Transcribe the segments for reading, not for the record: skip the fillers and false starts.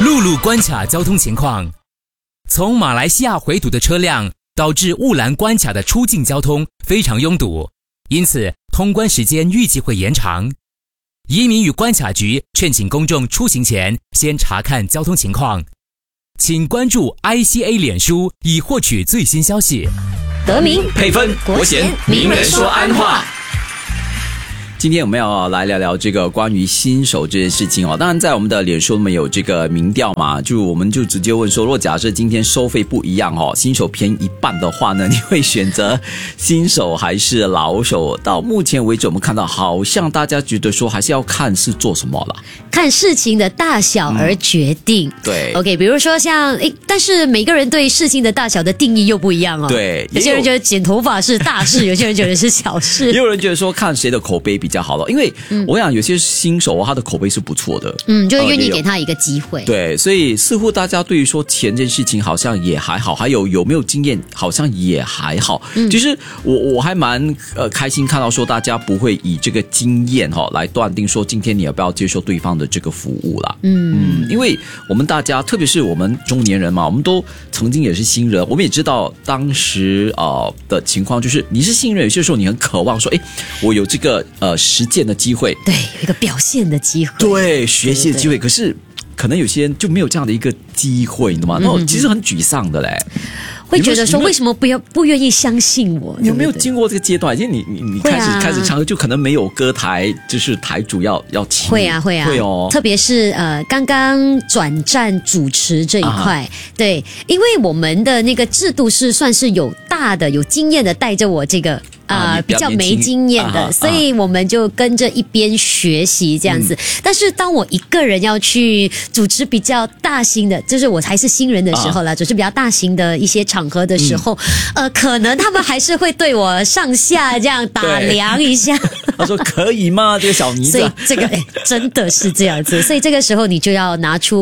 陆路关卡交通情况，从马来西亚回堵的车辆导致雾兰关卡的出境交通非常拥堵，因此通关时间预计会延长。移民与关卡局劝请公众出行前先查看交通情况，请关注 ICA 脸书以获取最新消息。 德明配分国贤名人说安话。 今天我们要来聊聊这个关于新手这件事情哦。当然在我们的脸书里面有这个民调嘛，就我们就直接问说，如果假设今天收费不一样哦，新手便宜一半的话呢，你会选择新手还是老手？到目前为止我们看到好像大家觉得说还是要看是做什么了， 看事情的大小而决定。 对 OK， 比如说像但是每个人对事情的大小的定义又不一样哦。 对， 有些人觉得剪头发是大事，有些人觉得是小事， 也有人觉得说看谁的口碑比较好了，因为我想有些新手他的口碑是不错的， 就愿意给他一个机会。 对，所以似乎大家对于说钱这件事情好像也还好，还有没有经验好像也还好。其实我还蛮开心看到说大家不会以这个经验来断定说今天你要不要接受对方的这个服务啦。因为我们大家特别是我们中年人嘛，我们都曾经也是新人，我们也知道当时的情况，就是你是新人，有些时候你很渴望说我有这个实践的机会， 对，有一个表现的机会， 对，学习的机会，可是可能有些人就没有这样的一个机会，你知道吗？那其实很沮丧的嘞， 会觉得说为什么不愿意相信我？ 你有没有经过这个阶段？因为你开始唱歌，就可能没有歌台，就是台主要请。会啊哦， 特别是刚刚转战主持这一块，对，因为我们的那个制度是算是有大的有经验的带着我这个。比较没经验的，所以我们就跟着一边学习这样子。但是当我一个人要去主持比较大型的，就是我还是新人的时候啦，主持比较大型的一些场合的时候，可能他们还是会对我上下这样打量一下。 他说可以吗？这个小妮子。 所以这个真的是这样子，所以这个时候你就要拿出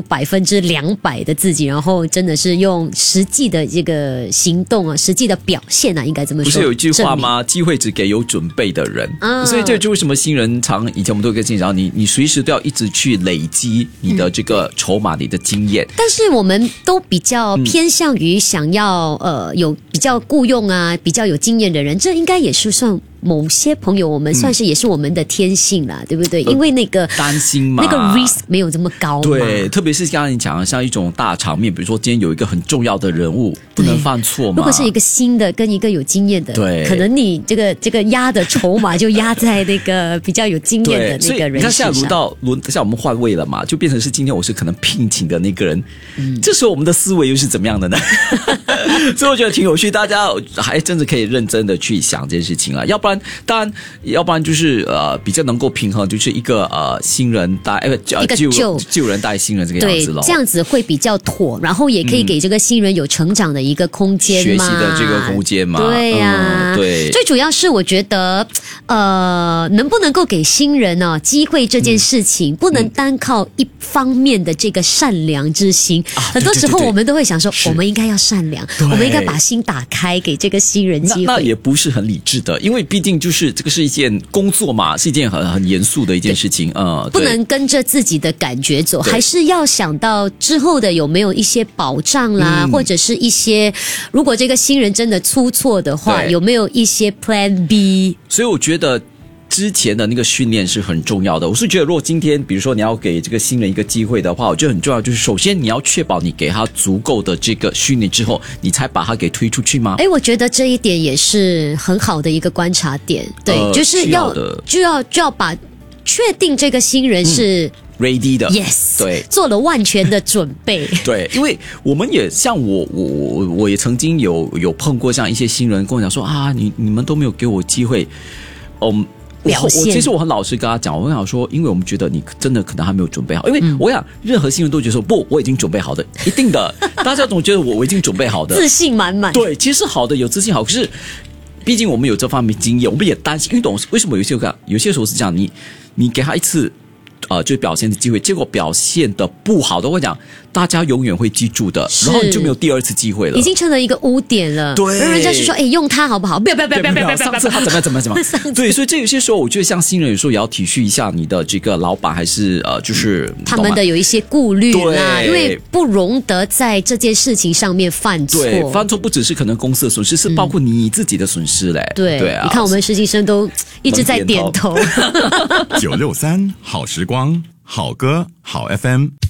200%的自己，然后真的是用实际的这个行动啊，实际的表现啊，应该这么说。 不是有一句话吗？机会只给有准备的人，所以这就为什么新人以前我们都跟新人讲，你随时都要一直去累积你的这个筹码，你的经验。 但是我们都比较偏向于想要有比较雇佣啊，比较有经验的人，这应该也是算某些朋友我们算是也是我们的天性啦，对不对？因为那个担心嘛， 那个 risk 没有这么高嘛。 对，特别是刚才你讲的像一种大场面，比如说今天有一个很重要的人物，不能犯错嘛。 如果是一个新的跟一个有经验的， 对， 可能你这个压的筹码就压在那个比较有经验的那个人身上。你看现在像我们换位了嘛，就变成是今天我是可能聘请的那个人，这时候我们的思维又是怎么样的呢？所以我觉得挺有趣，大家还真的可以认真的去想这件事情了。要不然就是比较能够平衡，就是一个新人带一个旧人带新人这个样子咯。 对，这样子会比较妥，然后也可以给这个新人有成长的一个空间嘛， 学习的这个空间嘛。 对呀， 对。 最主要是我觉得能不能够给新人机会这件事情，不能单靠一方面的这个善良之心。很多时候我们都会想说，我们应该要善良，我们应该把心打开，给这个新人机会。 那也不是很理智的，因为毕竟就是这个是一件工作嘛，是一件很严肃的一件事情。 不能跟着自己的感觉走，还是要想到之后的有没有一些保障啦，或者是一些如果这个新人真的出错的话，有没有一些 Plan B。 所以我觉得之前的那个训练是很重要的。我是觉得如果今天比如说你要给这个新人一个机会的话，我觉得很重要，就是首先你要确保你给他足够的这个训练之后，你才把他给推出去吗？ 我觉得这一点也是很好的一个观察点。对，就是就要把确定这个新人是 ready 的 ，yes， 对， 做了万全的准备。 对，因为我们也像我也曾经有碰过像一些新人跟我讲说你们都没有给我机会，其实我很老实跟他讲，我想说，因为我们觉得你真的可能还没有准备好，因为我想任何新人都觉得说不，我已经准备好的，一定的，大家总觉得我已经准备好的， 自信满满。 对，其实好的有自信好，可是毕竟我们有这方面经验，我们也担心，因为懂为什么有些时候是这样，你给他一次就表现的机会，结果表现的不好的，我讲大家永远会记住的，然后你就没有第二次机会了， 已经成了一个污点了。 对， 人家是说，用它好不好？不要， 上次他怎么样？对，所以这有些时候，我觉得像新人有时候也要体恤一下你的这个老板，还是就是他们的有一些顾虑啦， 对， 因为不容得在这件事情上面犯错。 对，犯错不只是可能公司的损失，是包括你自己的损失嘞。 对啊，你看我们实习生都一直在点头。 963好时光，好歌好 FM。